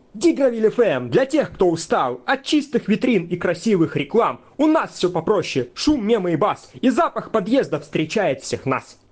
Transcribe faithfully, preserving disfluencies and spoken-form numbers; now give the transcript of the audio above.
Дигравиль эф эм для тех, кто устал от чистых витрин и красивых реклам. У нас все попроще, шум, мемы и бас, и запах подъезда встречает всех нас.